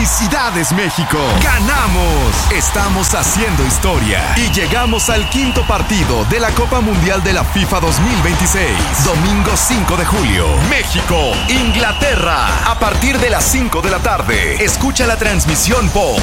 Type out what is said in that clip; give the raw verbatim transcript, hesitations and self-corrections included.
¡Felicidades, México! ¡Ganamos! Estamos haciendo historia y llegamos al quinto partido de la Copa Mundial de la FIFA dos mil veintiséis. Domingo cinco de julio. México, Inglaterra. A partir de las cinco de la tarde. Escucha la transmisión por